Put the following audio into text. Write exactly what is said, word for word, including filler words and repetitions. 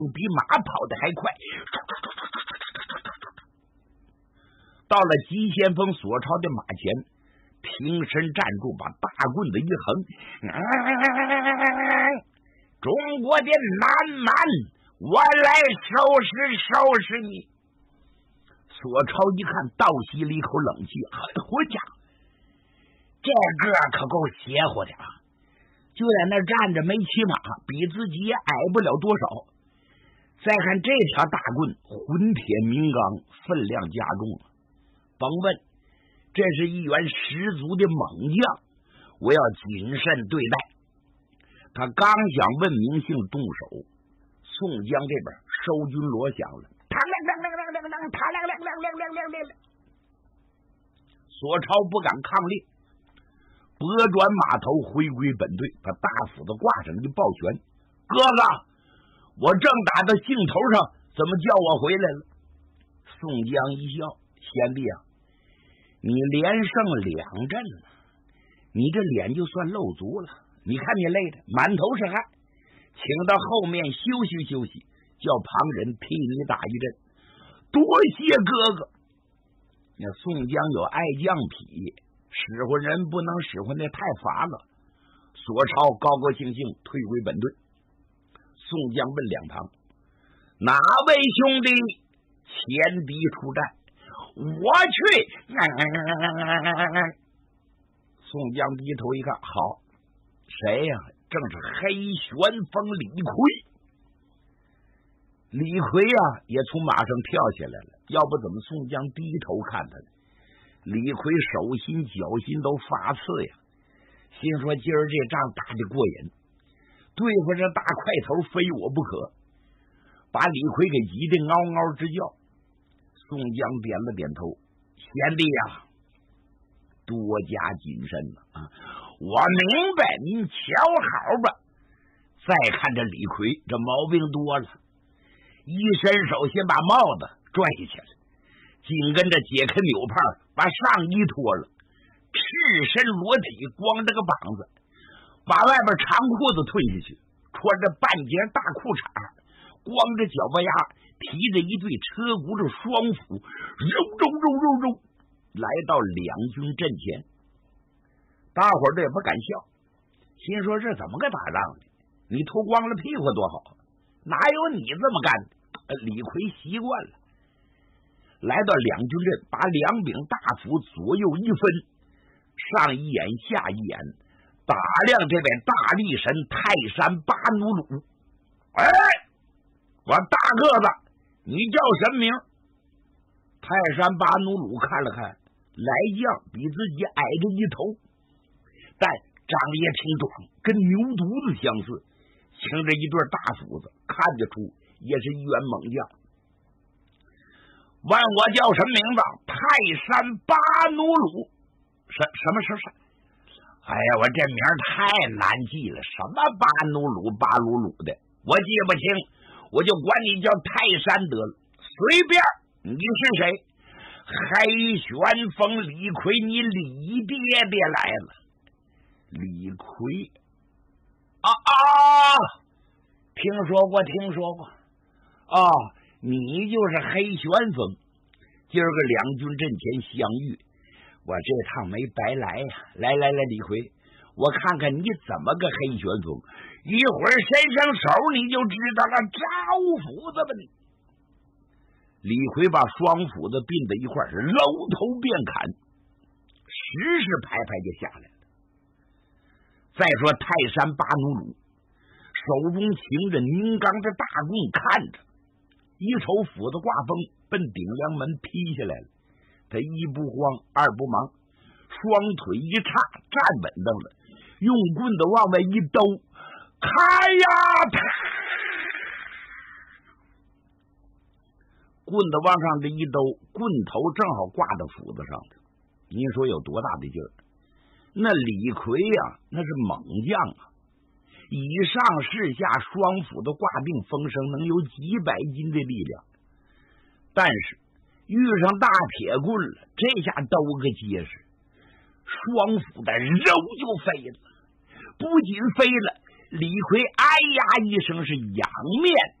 比马跑得还快。到了急先锋索超的马前，挺身站住，把大棍子一横，嗯，中国的南蛮，我来收拾收拾你。索超一看，倒吸了一口冷气，回家，这个可够邪乎的啊！就在那站着没骑马，比自己也矮不了多少。再看这条大棍，混铁明钢，分量加重了。甭问，这是一员十足的猛将，我要谨慎对待。他刚想问明姓动手，宋江这边收军锣响了，他亮亮亮亮亮亮，他亮亮亮亮亮亮亮。索超不敢抗令，拨转马头回归本队，把大斧子挂上一抱拳：“哥哥，我正打到兴头上，怎么叫我回来了？”宋江一笑：“贤弟啊，你连胜两阵了，你这脸就算露足了。你看你累的满头是汗，请到后面休息休息，叫旁人替你打一阵。多谢哥哥。”那宋江有爱将癖，使唤人不能使唤的太乏了。索超高高兴兴退回本队。宋江问两旁：“哪位兄弟前敌出战？我去。”宋江低头一看，好，谁呀、啊？正是黑旋风李逵。李逵呀、啊，也从马上跳下来了，要不怎么宋江低头看他呢？李逵手心脚心都发刺呀，心说今儿这仗打得过瘾，对付这大块头非我不可，把李逵给急得嗷嗷直叫。宋江点了点头：“贤弟呀、啊，多加谨慎了啊！我明白，您瞧好吧。”再看这李逵，这毛病多了，一伸手先把帽子拽下来，紧跟着解开纽帕，把上衣脱了，赤身裸体，光着个膀子，把外边长裤子褪下去，穿着半截大裤衩，光着脚巴丫，提着一对车轱辘双斧，肉肉肉肉肉，来到两军阵前。大伙儿这也不敢笑，心说这怎么个打仗呢？你脱光了屁股多好，哪有你这么干的？李逵习惯了，来到两军阵，把两柄大斧左右一分，上一眼下一眼，打量这位大力神泰山八奴鲁。哎，我大个子，你叫什么名？泰山八奴鲁看了看，来将比自己矮着一头，但长得也挺壮，跟牛犊子相似，擎着一对大斧子，看得出也是一员猛将。问我叫什么名字？泰山八奴鲁。什什么什么？哎呀，我这名太难记了，什么八奴鲁八鲁鲁的，我记不清，我就管你叫泰山得了，随便。你是谁？黑旋风李逵，你李爹爹来了。李逵啊啊，听说过听说过哦，你就是黑旋风。今儿个两军阵前相遇，我这趟没白来呀、啊！来来来，李逵，我看看你怎么个黑旋风，一会儿伸上手你就知道了。招斧子吧你！李逵把双斧子并在一块儿，搂头便砍，实实排排就下来了。再说泰山八奴鲁手中擎着宁钢的大棍，看着一瞅斧子挂风，奔顶梁门劈下来了。他一不慌二不忙，双腿一叉，站稳当了，用棍子往外一兜，开呀！棍子往上这一兜，棍头正好挂到斧子上的，您说有多大的劲儿？那李逵呀、啊，那是猛将啊，以上势下双斧子挂定风声，能有几百斤的力量。但是遇上大铁棍了，这下兜个结实，双斧的肉就飞了。不仅飞了，李逵哎呀一声是仰面